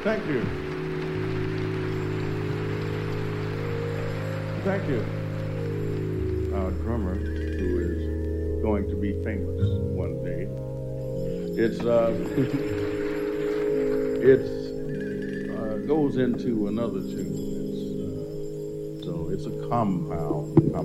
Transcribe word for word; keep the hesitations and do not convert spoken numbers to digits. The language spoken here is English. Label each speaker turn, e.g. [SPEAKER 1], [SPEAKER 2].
[SPEAKER 1] Thank you. Thank you. Our drummer, who is going to be famous one day. It's uh, it's uh, goes into another tune. It's, uh, so it's a compound.